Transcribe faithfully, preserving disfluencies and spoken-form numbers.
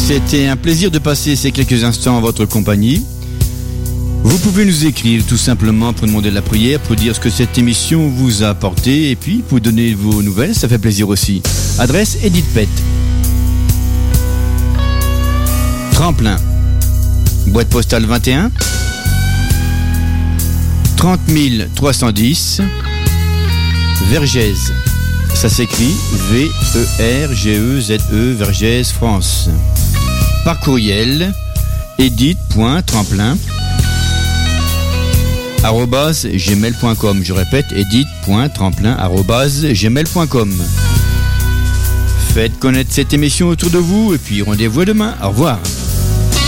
C'était un plaisir de passer ces quelques instants en votre compagnie. Vous pouvez nous écrire tout simplement pour demander de la prière, pour dire ce que cette émission vous a apporté et puis pour donner vos nouvelles, ça fait plaisir aussi. Adresse Edith Pett. Tremplin. Boîte postale vingt et un. trente mille trois cent dix. Vergès. Ça s'écrit V E R G E Z E, Vergès, France. Par courriel, edith.tremplin arobase gmail point com. Je répète, edith.tremplin arobase gmail point com. Faites connaître cette émission autour de vous et puis rendez-vous demain. Au revoir.